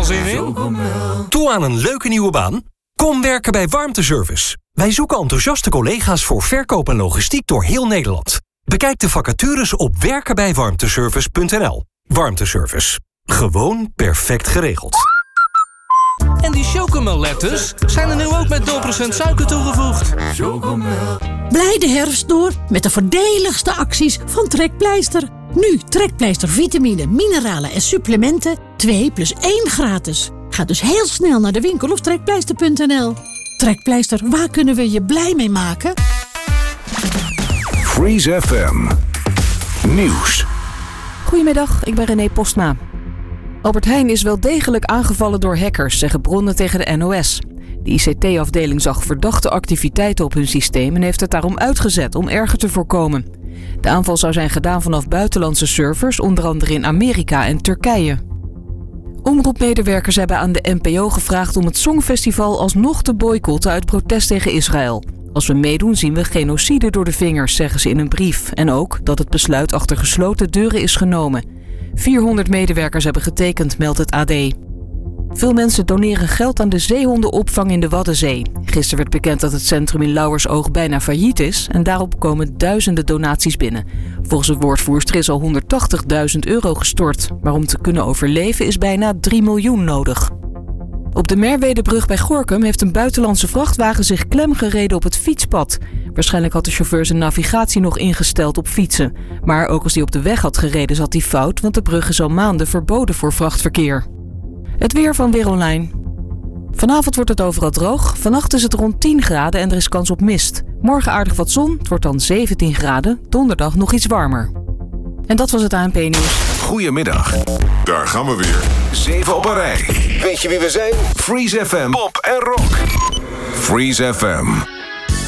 zin in. Toe aan een leuke nieuwe baan? Kom werken bij Warmteservice. Wij zoeken enthousiaste collega's voor verkoop en logistiek door heel Nederland. Bekijk de vacatures op werkenbijwarmteservice.nl. Warmteservice. Gewoon perfect geregeld. En die Chocomel-letters zijn er nu ook met 0% suiker toegevoegd. Blij de herfst door met de voordeligste acties van Trekpleister. Nu Trekpleister vitamine, mineralen en supplementen 2 + 1 gratis. Ga dus heel snel naar de winkel of trekpleister.nl. Trekpleister, waar kunnen we je blij mee maken? Freeze FM Nieuws. Goedemiddag, ik ben René Postma. Albert Heijn is wel degelijk aangevallen door hackers, zeggen bronnen tegen de NOS. De ICT-afdeling zag verdachte activiteiten op hun systeem en heeft het daarom uitgezet om erger te voorkomen. De aanval zou zijn gedaan vanaf buitenlandse servers, onder andere in Amerika en Turkije. Omroepmedewerkers hebben aan de NPO gevraagd om het Songfestival alsnog te boycotten uit protest tegen Israël. Als we meedoen zien we genocide door de vingers, zeggen ze in een brief. En ook dat het besluit achter gesloten deuren is genomen. 400 medewerkers hebben getekend, meldt het AD. Veel mensen doneren geld aan de zeehondenopvang in de Waddenzee. Gisteren werd bekend dat het centrum in Lauwersoog bijna failliet is en daarop komen duizenden donaties binnen. Volgens het woordvoerster is al €180.000 gestort. Maar om te kunnen overleven is bijna 3 miljoen nodig. Op de Merwedebrug bij Gorinchem heeft een buitenlandse vrachtwagen zich klemgereden op het fietspad. Waarschijnlijk had de chauffeur zijn navigatie nog ingesteld op fietsen. Maar ook als hij op de weg had gereden zat hij fout, want de brug is al maanden verboden voor vrachtverkeer. Het weer van Weer Online. Vanavond wordt het overal droog. Vannacht is het rond 10 graden en er is kans op mist. Morgen aardig wat zon, het wordt dan 17 graden. Donderdag nog iets warmer. En dat was het ANP-nieuws. Goedemiddag. Daar gaan we weer. 7 op een rij. Weet je wie we zijn? Freeze FM. Pop en rock. Freeze FM.